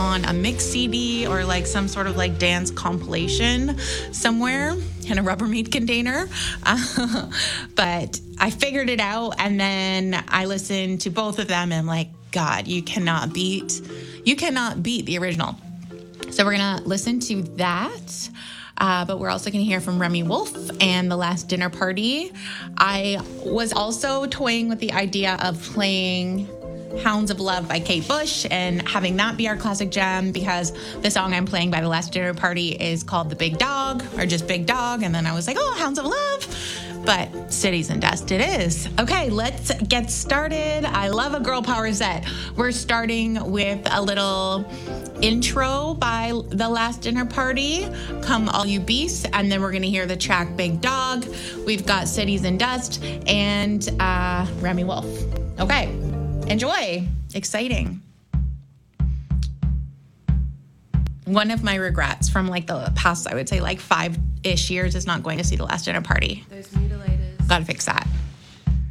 on a mix CD or like some sort of like dance compilation somewhere in a Rubbermaid container. But I figured it out, and then I listened to both of them, and I'm like, God, you cannot beat the original. So we're going to listen to that. But we're also going to hear from Remi Wolf and The Last Dinner Party. I was also toying with the idea of playing Hounds of Love by Kate Bush and having that be our classic gem, because the song I'm playing by The Last Dinner Party is called The Big Dog, or just Big Dog. And then I was like, oh, Hounds of Love. But Cities and Dust it is. Okay, let's get started. I love a girl power set. We're starting with a little intro by The Last Dinner Party, Come All You Beasts, and then we're going to hear the track Big Dog. We've got Cities and Dust and Remi Wolf. Okay, enjoy. Exciting. One of my regrets from like the past, I would say like 5-ish years, is not going to see The Last Dinner Party. Those mutilators. Gotta fix that.